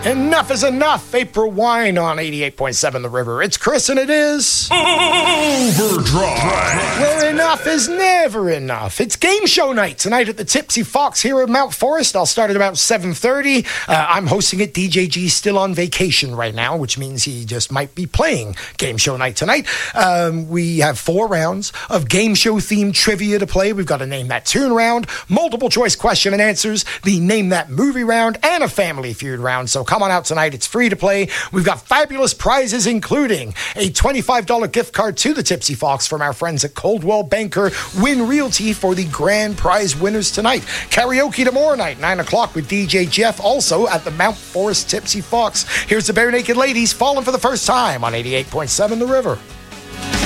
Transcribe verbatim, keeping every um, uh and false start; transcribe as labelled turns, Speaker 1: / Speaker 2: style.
Speaker 1: Enough is enough. April Wine on eighty-eight point seven The River. It's Chris and it is
Speaker 2: Overdrive.
Speaker 1: Where enough is never enough. It's game show night tonight at the Tipsy Fox here at Mount Forest. I'll start at about seven thirty. Uh, I'm hosting it. D J G's still on vacation right now, which means he just might be playing game show night tonight. Um, we have four rounds of game show themed trivia to play. We've got a Name That Tune round, multiple choice question and answers, the Name That Movie round, and a Family Feud round. So come on out tonight. It's free to play. We've got fabulous prizes, including a twenty-five dollars gift card to the Tipsy Fox from our friends at Coldwell Banker Win Realty for the grand prize winners tonight. Karaoke tomorrow night, nine o'clock with D J Jeff, also at the Mount Forest Tipsy Fox. Here's the Bare Naked Ladies falling for the first time on eighty-eight point seven The River.